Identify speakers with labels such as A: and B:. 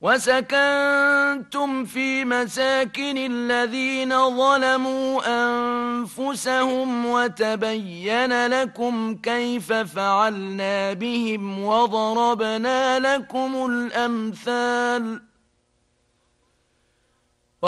A: وسكنتم في مساكن الذين ظلموا أنفسهم وتبين لكم كيف فعلنا بهم وضربنا لكم الأمثال